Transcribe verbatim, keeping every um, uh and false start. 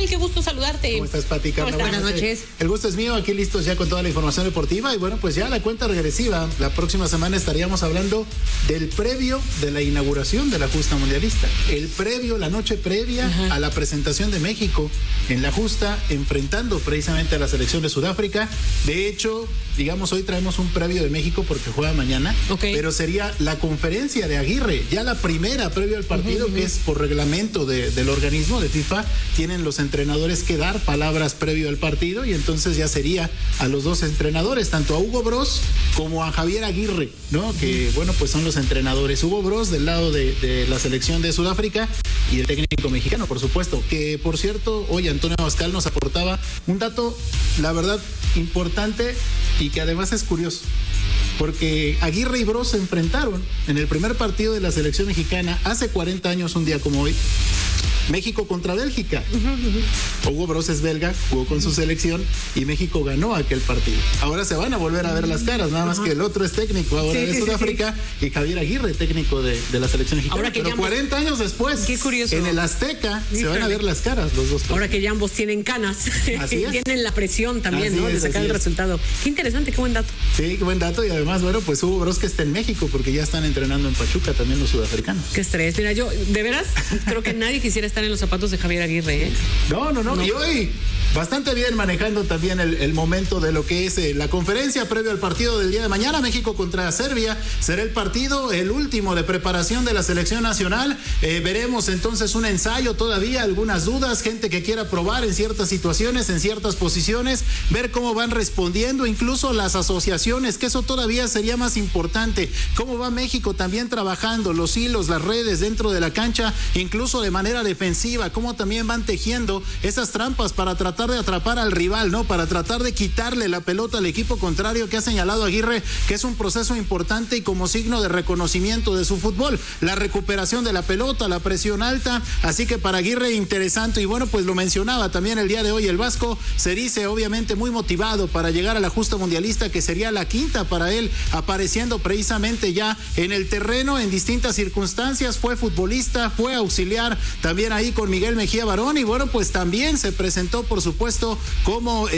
Miguel? Qué gusto saludarte. ¿Cómo estás, Pati? Carla, buenas noches. El gusto es mío, aquí listos ya con toda la información deportiva y bueno, pues ya la cuenta regresiva. La próxima semana estaríamos hablando del previo de la inauguración de la justa mundialista. El previo, la noche previa Ajá. a la presentación de México en la justa, enfrentando precisamente a la selección de Sudáfrica. De hecho, digamos, hoy traemos un previo de México porque juega mañana, okay. pero sería la conferencia de Aguirre, ya la primera previo al partido, uh-huh, que es por reglamento de, del organismo de FIFA, tienen los entrenadores que dar palabras previo al partido y entonces ya sería a los dos entrenadores, tanto a Hugo Bross como a Javier Aguirre, ¿no? Que bueno, pues son los entrenadores. Hugo Bross del lado de, de la selección de Sudáfrica y el técnico mexicano, por supuesto, que por cierto, hoy Antonio Abascal nos aportaba un dato, la verdad, importante y que además es curioso. Porque Aguirre y Bross se enfrentaron en el primer partido de la selección mexicana hace cuarenta años, un día como hoy, México contra Bélgica. Uh-huh, uh-huh. Hugo Bross es belga, jugó con su selección y México ganó aquel partido. Ahora se van a volver a ver las caras, nada más uh-huh. que el otro es técnico ahora sí, de sí, Sudáfrica sí, sí. y Javier Aguirre, técnico de, de la selección mexicana. Ahora que Pero ambos... cuarenta años después, qué curioso. En el Azteca Híjole. se van a ver las caras los dos. Ahora que ya ambos tienen canas, Así es. tienen la presión también, así ¿no? Es, de sacar el es. resultado. Qué interesante, qué buen dato. Sí, qué buen dato y además, bueno, pues Hugo Bross que está en México porque ya están entrenando en Pachuca también los sudafricanos. Qué estrés. Mira, yo, de veras, creo que nadie quisiera estar en los zapatos de Javier Aguirre, ¿eh? No, no, no, no. Y hoy bastante bien manejando también el, el momento de lo que es eh, la conferencia previo al partido del día de mañana, México contra Serbia. Será el partido, el último de preparación de la selección nacional. Eh, veremos entonces un ensayo todavía, algunas dudas, gente que quiera probar en ciertas situaciones, en ciertas posiciones, ver cómo van respondiendo, incluso las asociaciones, que eso todavía sería más importante. Cómo va México también trabajando los hilos, las redes dentro de la cancha, incluso de manera defensiva, cómo también van tejiendo esas trampas para tratar de atrapar al rival, ¿no? Para tratar de quitarle la pelota al equipo contrario, que ha señalado Aguirre que es un proceso importante y como signo de reconocimiento de su fútbol, la recuperación de la pelota, la presión alta, así que para Aguirre interesante y bueno, pues lo mencionaba también el día de hoy el Vasco, se dice obviamente muy motivado para llegar a la justa mundialista, que sería la quinta para él, apareciendo precisamente ya en el terreno en distintas circunstancias, fue futbolista, fue auxiliar también ahí con Miguel Mejía Barón y bueno, pues también se presentó por supuesto como